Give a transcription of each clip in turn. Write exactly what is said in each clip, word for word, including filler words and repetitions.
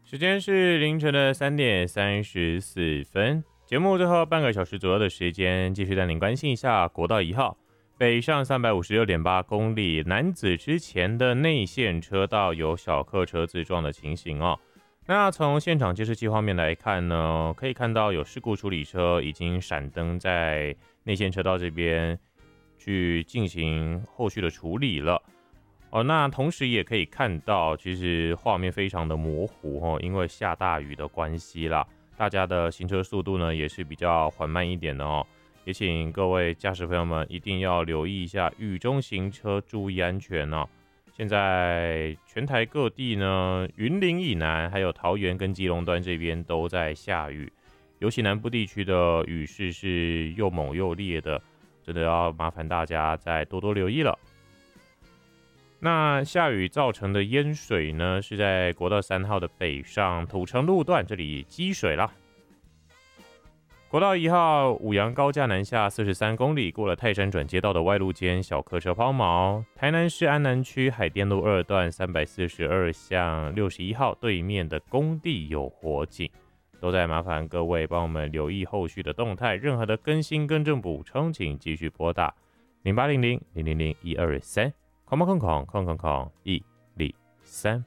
时间是凌晨的三点三十四分。节目最后半个小时左右的时间，继续带您关心一下国道一号北上三百五十六点八公里南子之前的内线车道有小客车自撞的情形哦。那从现场监视器画面来看呢，可以看到有事故处理车已经闪灯在内线车道这边去进行后续的处理了。哦，那同时也可以看到，其实画面非常的模糊哦，因为下大雨的关系啦，大家的行车速度呢也是比较缓慢一点的哦。也请各位驾驶朋友们一定要留意一下雨中行车，注意安全哦。现在全台各地呢，云林以南还有桃园跟基隆端这边都在下雨，尤其南部地区的雨势是又猛又烈的，真的要麻烦大家再多多留意了。那下雨造成的淹水呢，是在国道三号的北上土城路段，这里积水了。国道一号五杨高架南下四十三公里，过了泰山转接道的外路间小客车抛锚。台南市安南区海淀路二段三百四十二巷六十一号对面的工地有火警，都在麻烦各位帮我们留意后续的动态，任何的更新更正补充，请继续拨打零八零零零零零一二三。空空空空空空一零三。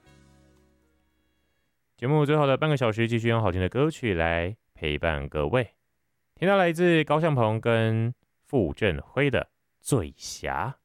节目最后的半个小时，继续用好听的歌曲来陪伴各位。听到来自高向鹏跟傅振辉的《醉侠》。